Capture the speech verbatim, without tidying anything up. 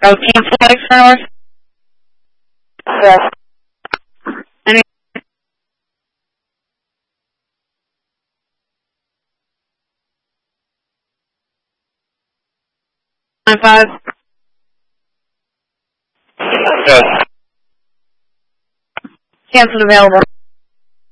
Oh, cancel that extra hours? Yes. Any nine five? Yes. Canceled available.